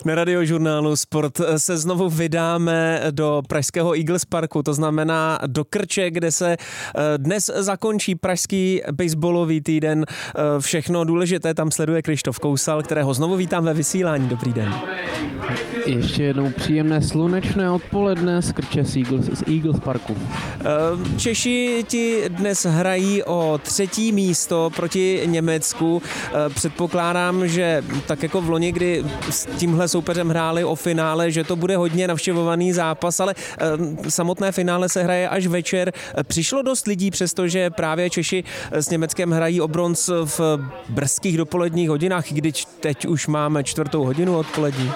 Na Radiožurnálu Sport se znovu vydáme do pražského Eagles Parku, to znamená do Krče, kde se dnes zakončí pražský baseballový týden. Všechno důležité tam sleduje Krištof Kousal, kterého znovu vítám ve vysílání. Dobrý den. Ještě jednou příjemné slunečné odpoledne z Krče z Eagles Parku. Češi ti dnes hrají o 3. místo proti Německu. Předpokládám, že tak jako v loni, kdy s tímhle soupeřem hráli o finále, že to bude hodně navštěvovaný zápas, ale samotné finále se hraje až večer. Přišlo dost lidí, přestože právě Češi s Německem hrají o bronz v brzkých dopoledních hodinách, když teď už máme 4:00 odpolední.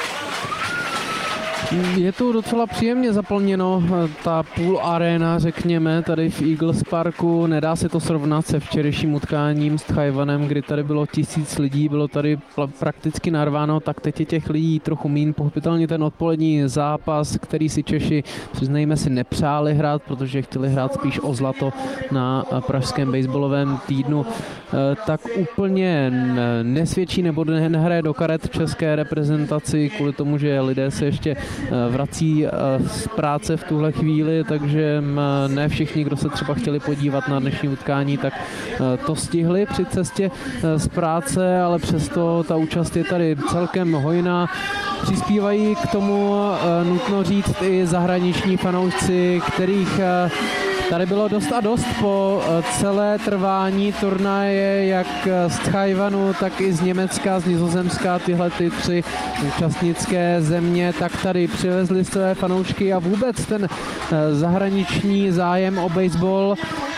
Je tu docela příjemně zaplněno, ta půl arena, řekněme, tady v Eagles Parku. Nedá se to srovnat se včerejším utkáním s Tchaj-wanem, kdy tady bylo 1000 lidí, bylo tady prakticky narváno, tak teď je těch lidí trochu míň. Pochopitelně ten odpolední zápas, který si Češi, přiznejme si, nepřáli hrát, protože chtěli hrát spíš o zlato na pražském baseballovém týdnu, tak úplně nesvědčí nebo nehraje do karet české reprezentaci kvůli tomu, že lidé se ještě vrací z práce v tuhle chvíli, takže ne všichni, kdo se třeba chtěli podívat na dnešní utkání, tak to stihli při cestě z práce, ale přesto ta účast je tady celkem hojná. Přispívají k tomu, nutno říct, i zahraniční fanoušci, kterých tady bylo dost a dost po celé trvání turnaje, jak z Tchaj-wanu, tak i z Německa, z Nizozemska, tyhle ty 3 účastnické země, tak tady přivezli své fanoušky a vůbec ten zahraniční zájem o baseball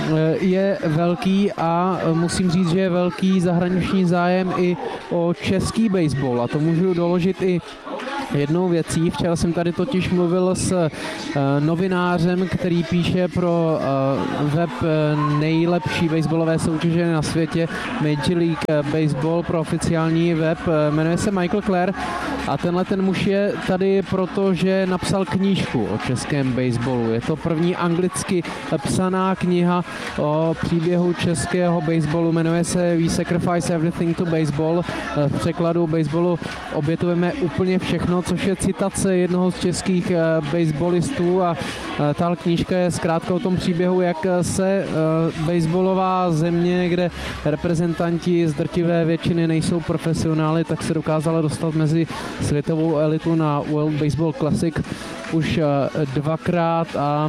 je velký a musím říct, že je velký zahraniční zájem i o český baseball a to můžu doložit i jednou věcí. Včera jsem tady totiž mluvil s novinářem, který píše pro web nejlepší baseballové soutěže na světě, Major League Baseball, pro oficiální web. Jmenuje se Michael Clare a ten muž je tady proto, že napsal knížku o českém baseballu. Je to první anglicky psaná kniha o příběhu českého baseballu. Jmenuje se We Sacrifice Everything to Baseball. V překladu baseballu obětujeme úplně všechno, což je citace jednoho z českých baseballistů a ta knížka je zkrátka o tom příběhu, jak se baseballová země, kde reprezentanti z drtivé většiny nejsou profesionály, tak se dokázala dostat mezi světovou elitu na World Baseball Classic už 2krát a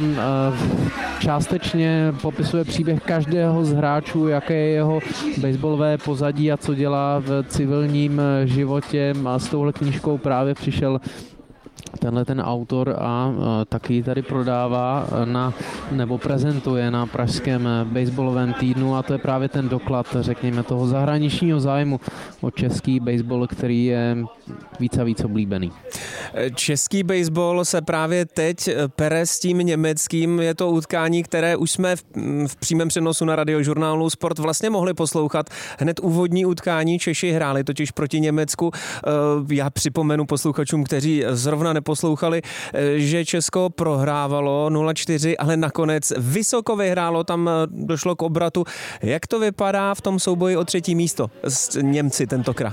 částečně popisuje příběh každého z hráčů, jaké je jeho baseballové pozadí a co dělá v civilním životě, a s touhle knížkou právě přišel ten autor a taky tady prodává nebo prezentuje na pražském baseballovém týdnu a to je právě ten doklad, řekněme, toho zahraničního zájmu o český baseball, který je víc a víc oblíbený. Český baseball se právě teď pere s tím německým. Je to utkání, které už jsme v přímém přenosu na Radiožurnálu Sport vlastně mohli poslouchat. Hned úvodní utkání Češi hráli totiž proti Německu. Já připomenu posluchačům, kteří zrovna neposlouchali, že Česko prohrávalo 0-4, ale nakonec vysoko vyhrálo, tam došlo k obratu. Jak to vypadá v tom souboji o 3. místo s Němci tentokrát?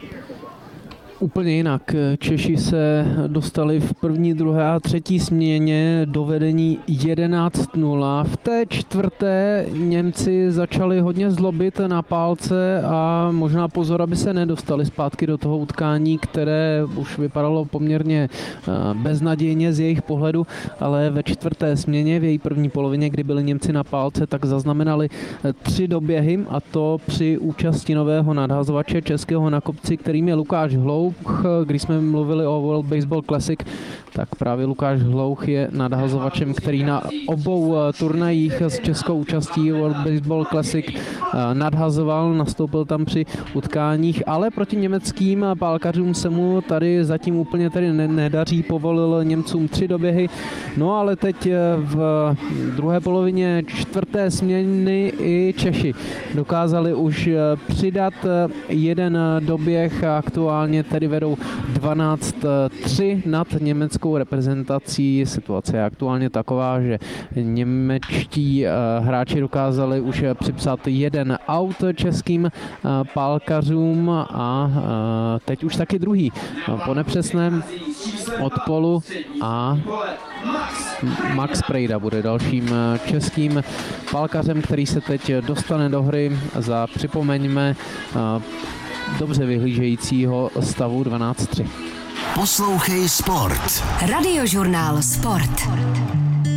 Úplně jinak. Češi se dostali v první, druhé a třetí směně do vedení 11-0. V té 4. Němci začali hodně zlobit na pálce a možná pozor, aby se nedostali zpátky do toho utkání, které už vypadalo poměrně beznadějně z jejich pohledu, ale ve 4. směně v její první polovině, kdy byli Němci na pálce, tak zaznamenali 3 doběhy a to při účasti nového nadhazovače českého na kopci, kterým je Lukáš Hlouch. Když jsme mluvili o World Baseball Classic, tak právě Lukáš Hlouch je nadhazovačem, který na obou turnajích s českou účastí World Baseball Classic nadhazoval, nastoupil tam při utkáních, ale proti německým pálkařům se mu tady zatím úplně tady nedaří, povolil Němcům 3 doběhy, no ale teď v druhé polovině 4. směny i Češi dokázali už přidat 1 doběh a aktuálně tedy vedou 12-3 nad německou reprezentací. Situace je aktuálně taková, že němečtí hráči dokázali už připsat 1 aut českým pálkařům a teď už taky druhý po nepřesném od polu a Max Prejda bude dalším českým pálkařem, který se teď dostane do hry za, připomeňme, dobře vyhlížejícího stavu 12-3. Poslouchej Sport. Radiožurnál Sport.